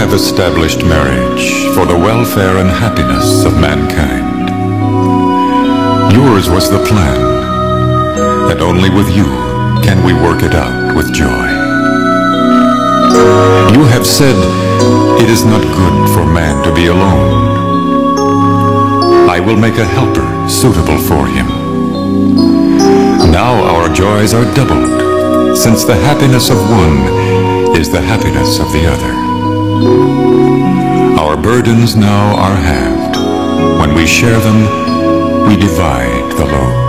have established marriage for the welfare and happiness of mankind. Yours was the plan, and only with you can we work it out with joy. You have said it is not good for man to be alone. I will make a helper suitable for him. Now our joys are doubled, since the happiness of one is the happiness of the other. Our burdens now are halved. When we share them, we divide the load.